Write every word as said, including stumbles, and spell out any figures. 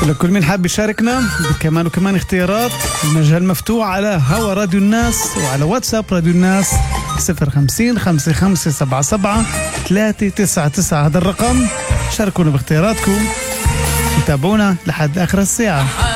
لكل من حاب يشاركنا كمان وكمان اختيارات، المجال مفتوح على هوا راديو الناس وعلى واتساب راديو الناس صفر خمسين خمسة خمسة سبعة سبعة ثلاثة تسعة تسعة. هذا الرقم، شاركونا باختياراتكم وتابعونا لحد آخر الساعة.